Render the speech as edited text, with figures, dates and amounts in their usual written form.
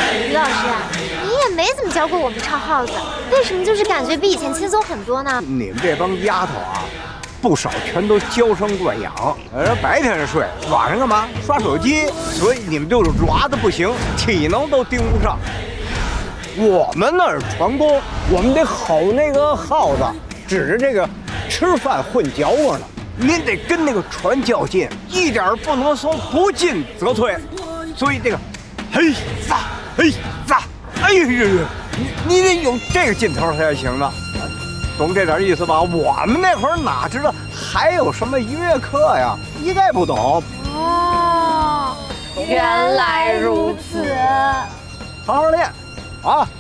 于老师啊，你也没怎么教过我们唱号子，为什么就是感觉比以前轻松很多呢？ 你们这帮丫头啊，不少全都娇生惯养，白天睡，晚上干嘛？刷手机，所以你们就是抓的不行，体能都盯不上。我们那儿传功，我们得吼那个号子，指着这个吃饭混嚼过呢。您得跟那个船较劲，一点不能松，不进则退。所以这个，嘿撒，嘿撒，哎呦呦呦，你得有这个劲头才行呢。懂这点意思吧？我们那会儿哪知道还有什么音乐课呀，一概不懂。 哦，原来如此。 好好练，啊！